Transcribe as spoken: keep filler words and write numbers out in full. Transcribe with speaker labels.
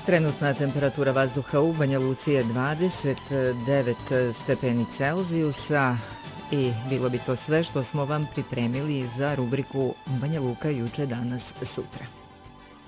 Speaker 1: Trenutna temperatura vazduha u Banja Luci je dvadeset devet stepeni Celzijusa i bilo bi to sve što smo vam pripremili za rubriku Banja Luka juče, danas, sutra.